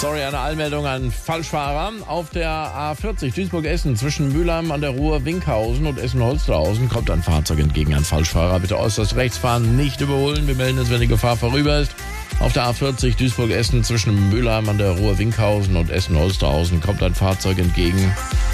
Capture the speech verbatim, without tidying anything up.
Sorry, eine Eilmeldung an Falschfahrer. Auf der A vierzig Duisburg-Essen zwischen Mülheim an der Ruhr, Winkhausen und Essen-Holsterhausen kommt ein Fahrzeug entgegen. Ein Falschfahrer. Bitte äußerst rechts fahren, nicht überholen. Wir melden es, wenn die Gefahr vorüber ist. Auf der A vierzig Duisburg-Essen zwischen Mülheim an der Ruhr, Winkhausen und Essen-Holsterhausen kommt ein Fahrzeug entgegen.